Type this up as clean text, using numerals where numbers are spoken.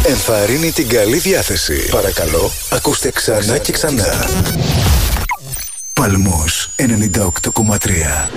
ενθαρρύνει την καλή διάθεση. Παρακαλώ, ακούστε ξανά και ξανά. Παλμός 98,3.